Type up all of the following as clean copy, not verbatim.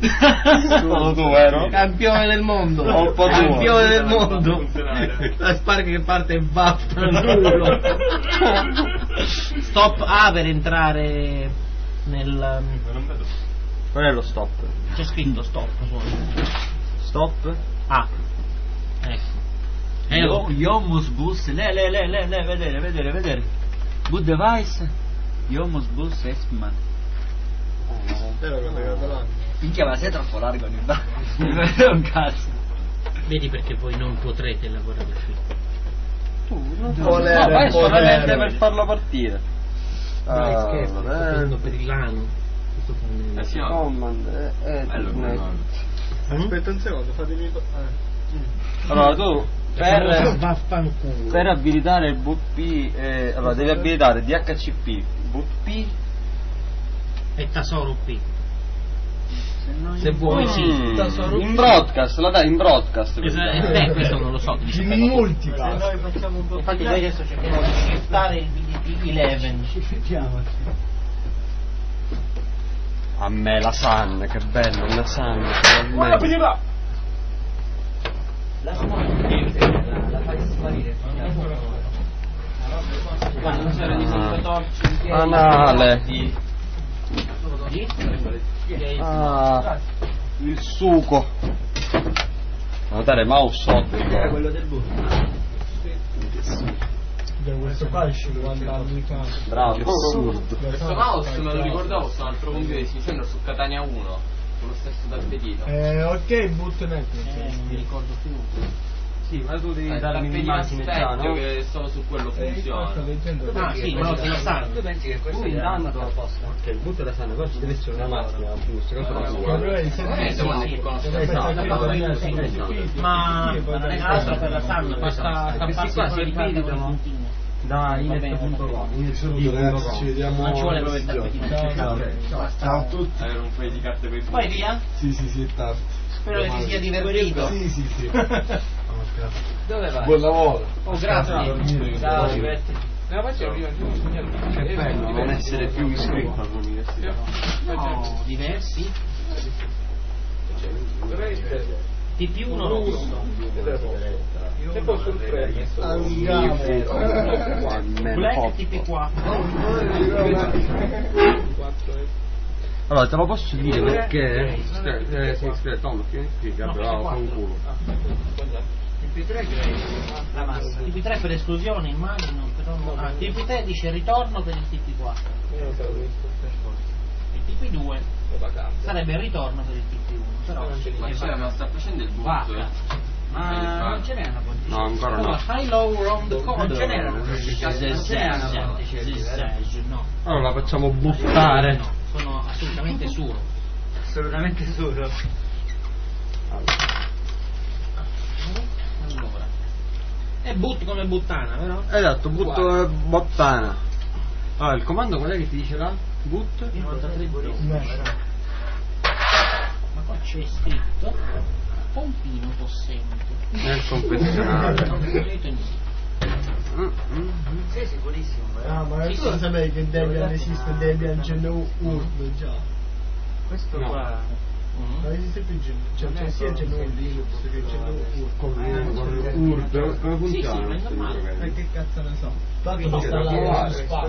Solo tu, vero? Campione del mondo. Campione del mondo. La Spark che parte e vaffanculo. Stop A per entrare nel. Non vedo. Qual è lo stop? C'è scritto stop. Stop? A. Ecco. Yomus bus, vedere. Good device. Yomus bus Espman. Minchia, ma sei troppo largo di è un cazzo. Vedi perché voi non potrete lavorare qui. No, vai solamente per farlo partire. Dai, scherzo, sto prendendo per il lano. Sì, command, Aspetta un secondo, fatemi. Allora tu Vaffanculo. per abilitare il boot P, allora devi abilitare DHCP, boot P E Tasoro P. Se vuoi sì. in broadcast, la dai in broadcast. Questo non lo so. In multipass. Infatti noi adesso cerchiamo di shiftare il BDT 11. A me la Sun, che bello, una Sun. la fai sparire. Quando c'era di torce Anale. Il suco. Notare mouse sotto. Era quello del bus. Questo qua è 50 anni fa. Bravo. Questo mouse me lo ricordavo su un altro computer di Cicendo su Catania 1 con lo stesso tappetino. Ok, bootnet. mi ricordo più. Sì, ma tu devi darmi tappetino un'immagine già, no? che solo su quello funziona. Sì, ma lo sanno. Tu pensi che questo Poi è intanto apposta? ok, il butto la sana, però ci deve essere una macchina, questa cosa la sua. Ma non è altro per la SAN, basta stamparsi il video. Da inet.com, Ragazzi, ci vediamo. Non ci vuole proprio il tappetino. Ciao a tutti. Avere un paio di carte per il Poi via? Sì, è tardi. Spero che ti sia divertito. Sì. Dove vai? Buon lavoro. Oh, grazie. Ciao, diverti. Che bello non essere più iscritto all'università. No, diversi. TP1 rosso. Se posso il premio. Black TP4. Allora te lo posso dire perché sei iscritto, Tom, che spiega, bravo, fa un culo. TP3 che è la massa. TP3 per esclusione immagino, però no. TP3 dice ritorno per il TP4. Il TP2 sarebbe il ritorno per il TP1, però Ma sta facendo il boot. Ma non ce n'è una ponticelli. No, ancora no. high low round the corner. Non ce n'era una ponticelli. No. Allora la facciamo buttare. No, sono assolutamente suro. Assolutamente solo. Allora. È boot come buttana, vero? Esatto, butto bottana. Allora il comando qual è che ti dice là? Boot? 93 Ma qua c'è scritto pompino possente. Nel confessionale. Non ho detto niente. Sei sicurissimo, Ma Sì, tu sì. lo sapevi che Debian esiste, Debian GNU Urb già. questo No. qua. Non esiste più GNU, c'è sia GNU Linux che GNU Urb. Urb, come Sì, funziona? ma è questo normale. programma? E che cazzo ne so. Tanto Minchia, basta da la provare. su Spark.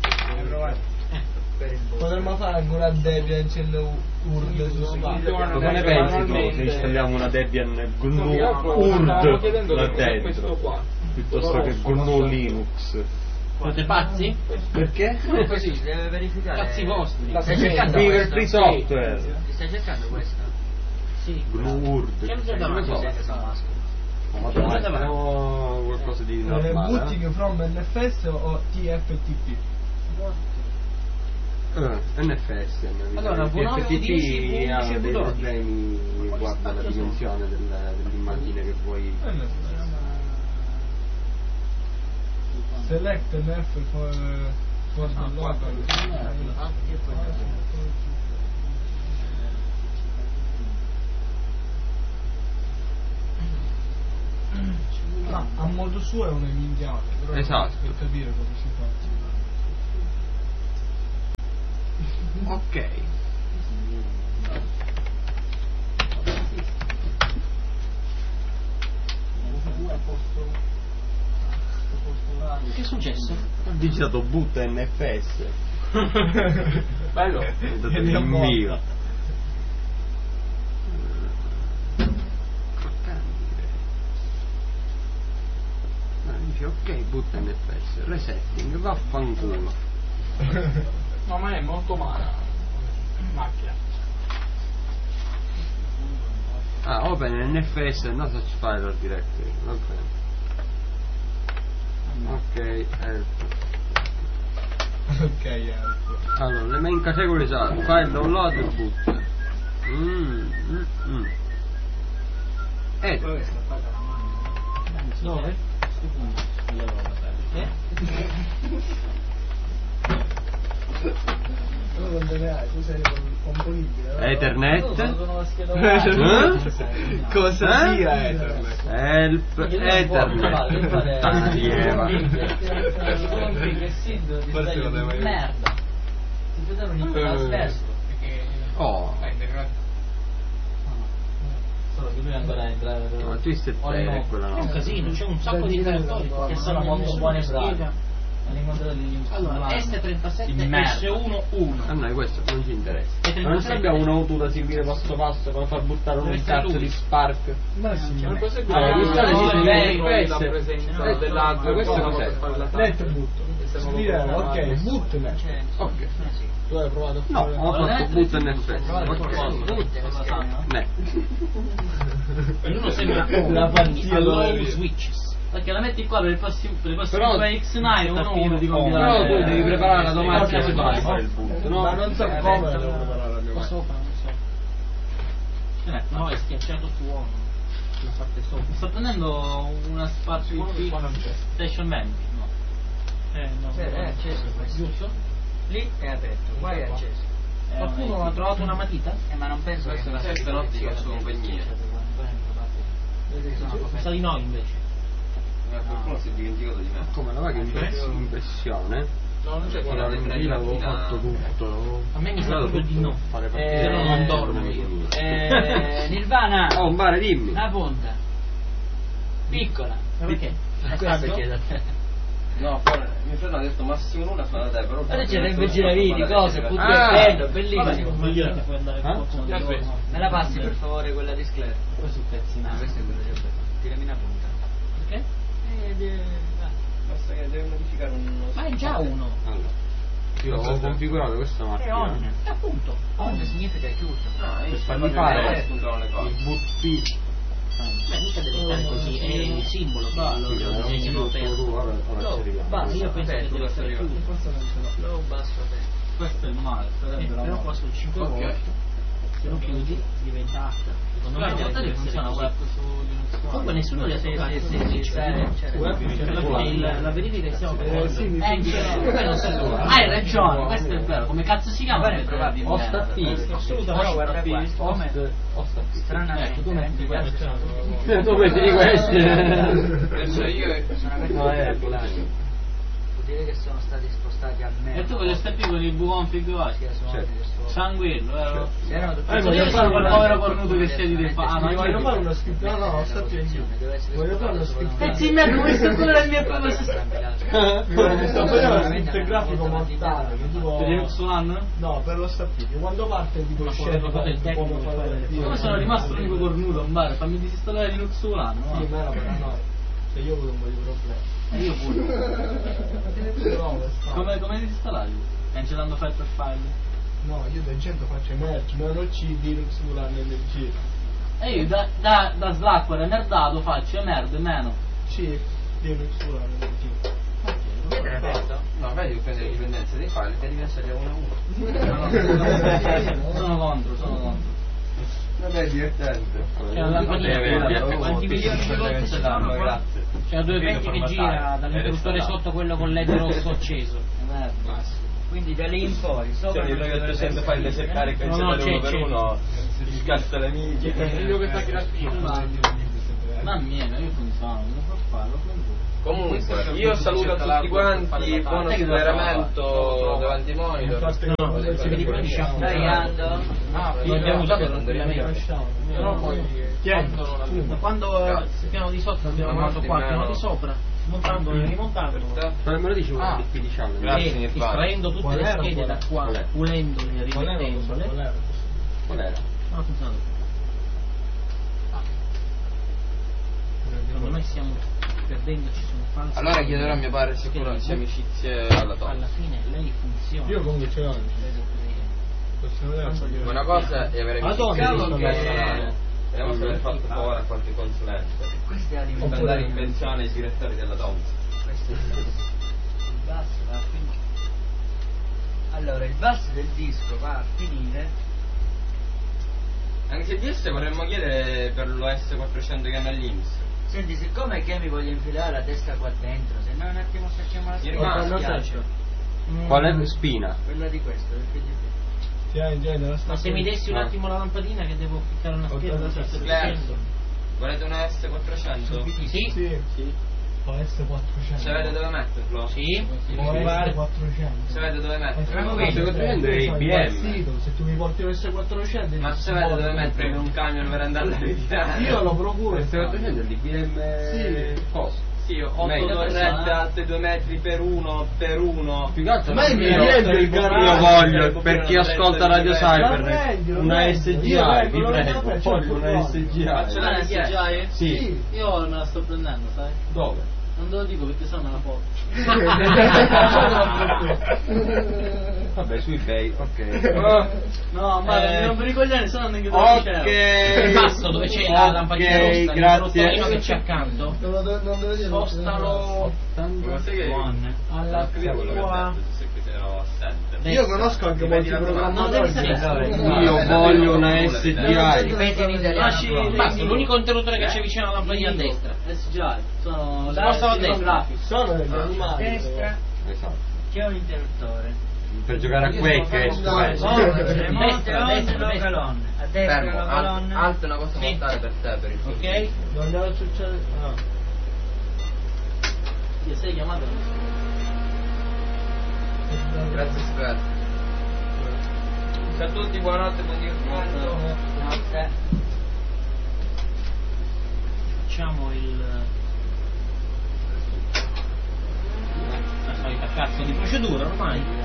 Per il boss. Potremmo fare ancora Debian GNU Urb su Spark. Cosa ne pensi tu se installiamo una Debian GNU Urd là dentro piuttosto che GNU Linux? Siete pazzi? Perché? Così si deve verificare. Cazzi vostri. Stai cercando Free questo? software. Ti stai cercando questo? Sì. GNU Urd. C'è già davanti. Come siete maschi? Ma dai, facciamo qualcosa di normale. Booting from NFS o TFTP? NFS. Allora, V9 FTP 10, ha 11, dei V12. problemi riguardo alla dimensione dell'immagine che vuoi. Select NF for the local. Ma a modo suo è una minchiata, però Esatto. per capire come si fa. Ok. digitato butta NFS. Bello. Il mio. Dice ok, butta NFS, resetting, vaffanculo. No, ma è molto mala macchina. Ah, open NFS, no such file or directory, va bene. Ok, help. Ok, help. Allora, le main categories are file download e boot. Dove? Però quando ne hai, tu sei componibile. Ethernet. Cosa sia Ethernet? Help, Ethernet. Taglieva. Merda. Ti potevano iniziare spesso. Oh. Solo che lui ancora entrare. No, Twisted Pair è quella È un no. casino, c'è un sacco di creatori Che sono molto buoni e bravi. Allora, S37 Di merda. S11. A noi questo non ci interessa. E Ma non ce l'abbiamo un'auto da seguire passo passo come far buttare un Deve cazzo essere di lui. Spark. Ma sì, Ma cos'è Ah, questa quello? è la la presenza Eh, dell'altro. ma questo cos'è? NetBoot. Scrivere, ok, bootnet. Ok. Tu hai provato a No, fare ho fatto boot NFS. Ok. Ne. E uno sembra La partita low dove- switches. Perché la metti qua per il prossimo Però- X9 uno di Però compilare. tu devi preparare la tua Sì, macchina sì, se vai a sì. fare il boot, no? Ma non so come la devo preparare la mia Qua macchina. sopra, non so. No, è schiacciato su on. La parte sopra. Sto prendendo una Spark Qua non c'è. Station 20. No. No. È acceso questo. Giusto? Lì è aperto, qua è acceso. Qualcuno ha trovato una matita? Ma non penso Questa è una sesta notte che faccio compagnia. Sa di noi invece. Qualcuno si è dimenticato di me. Come la vaga impressione? No, non c'è Allora, quella lì l'avevo fatto tutto. A me mi sa proprio di no. Fare Se no non dormo io. Nirvana, Oh, Mare, dimmi. una punta. Piccola. Ma perché? Questo chiedo a te. No, poi mio fratello ha detto massimo nulla fa da te, però. Ora c'è sempre giravidi, cose, Ah, bello, bellissimo. Ma io che puoi andare con qualcuno di loro, no? Me la passi per favore quella di Scler? Poi sul pezzinato. Questa è quella di Alberto. Tirami una punta. Perché? Basta che deve modificare uno. Ma è già uno. Allora, io ho configurato questa È macchina on. Appunto. On significa chiuso. No, per farmi fare spuntano le cose. il boot P. Beh, mica deve stare così, è il simbolo che lo disegnano aperto. Ora ci arriviamo. Basta, io penso che deve essere arriva. chiuso. Forse non ce l'ho. Low, basso, aperto. Questo è il male, sarebbe la Però male. qua sul 5 Ok. volt, se lo chiudi diventa H. Secondo me Guarda, deve guardate che essere funziona così. web su Linux. Comunque nessuno li ha toccato su Twitch, la verifica che stiamo facendo. Hai ragione, questo è vero. Come cazzo si chiama? Osta P. Assolutamente. Osta P. Stranamente. Tu metti questo. Tu metti di questi. Adesso io No, è Vuol dire che sono stati spostati almeno. E tu con l'STP con il buconfig vai? Sanguillo, vero? voglio fare quel povero cornuto che siedi di fa. Ma voglio fare uno script. No, no, sta più in giù. Voglio fare uno script. Pezzi me come sto ancora il mio proprio Sto facendo uno script grafico mortale. Che tipo... Per il suo anno? No, per lo staffino. Quando parte tipo Ma scende quello del tecnico come per fare fare le Come sono rimasto l'unico cornuto in bar? Fammi disinstallare Linux sull'anno. Sì, ma era per noi. Se io ho avuto un po' di problemi. Io pure. Come disinstallare? Cancellando file per file? No, io da 100 faccio merge, non ho CD Linux sull'anno NG. E io da Slackware merdato faccio merd meno. C Linux sull'anno NG. Vedete aperto? no, vedi che prende le dipendenze dei file che devi essere uno a uno. Sono contro. Vabbè, è divertente. C'è la lampadina, quanti milioni di volte si fanno? Grazie. C'è 220 che gira dall'interruttore sotto quello con LED rosso acceso. Quindi da lì in poi sopra Cioè, io che sempre fai le seccare e No, cancellare c'è, uno per c'è. uno, si scassa le minchie. Io che sta graffino. mamma mia, io funziona, non può farlo. Comunque, io saluto a tutti quanti, buono superamento davanti ai monitor. Se vedi poi Stai andando? lo abbiamo usato tranquillamente. Però poi Quando il piano di sotto abbiamo usato qua, il piano di sopra, Rimontandolo. Ma me lo dici un DP di channel? Grazie, estraendo tutte le schede da qua, pulendole e rimettendole. Qual era? Non ha funzionato. Secondo me stiamo perdendoci su un falso. Allora chiederò a mio padre se quello c'è amicizie alla top. Alla fine lei funziona. Io comunque ce l'ho. Una cosa è avere amicizia Madonna, e una cosa è aver fatto favore a qualche consulente. Questo è Per andare in pensione ai direttori della Tom's. Il basso va a finire. Allora, il basso del disco va a finire. Anche se di esse vorremmo chiedere per l'OS 400 che hanno all'Inps. Senti, siccome che mi voglio infilare la testa qua dentro, se no un attimo stacchiamo la Irmano, spina, mi spiace. Qual è spina? Quella di questo, del PGP. Ma se mi dessi un attimo la lampadina che devo cliccare una scheda non so se Claire, volete una S400? Sì. OS400. Sapete dove metterlo? Sì. OS400. Sapete dove metterlo? S400 è IBM. Se tu mi porti l'S400 Ma sapete dove mettere un camion per andare a ritirare? io lo procuro. S400 è l'IBM. Sì. Cosa? Sì, 8 Meglio. torrette alte 2 metri per 1 per 1. Più che altro Ma mi riempie il garage. io voglio, per chi ascolta Radio Ma Cyber, meglio, una meglio. SGI, Io vi vengo, prego, lo voglio una SGI. Faccio la richiesta. Sì. Io me la sto prendendo, sai? Dove? Non te lo dico perché sennò me la porto. Vabbè, su eBay, ok. No, ma mi rompo i coglioni, sennò non Ok. Il basso dove c'è la lampadina rossa, il grazie. rotolino che c'è accanto. Non devo dire. Spostalo Ma sai che alla scrivo quello che ho tua detto, se ero assente. Io conosco anche molti programmatori. Io voglio una SGI. Ripeti in italiano. Basta, l'unico interruttore che c'è vicino alla lampadina a destra. SGI, sono Spostalo a destra. Sono degli A animali. destra Esatto. c'è un interruttore. Per giocare a Quake è stupendo. Remonte Destra, oltre la destra. colonna. A destra Fermo, la colonna. alto è una cosa mortale per te, per il tuo. Ok? Non deve succedere. No. Ti sei chiamato? Grazie Square. Ciao a tutti, buonanotte, buon divertimento. Notte. Facciamo la solita cazzo di procedura ormai.